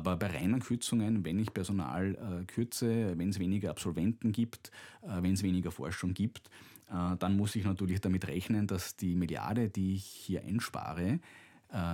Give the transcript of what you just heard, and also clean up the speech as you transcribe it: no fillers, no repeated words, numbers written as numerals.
Aber bei reinen Kürzungen, wenn ich Personal kürze, wenn es weniger Absolventen gibt, wenn es weniger Forschung gibt, dann muss ich natürlich damit rechnen, dass die Milliarde, die ich hier einspare,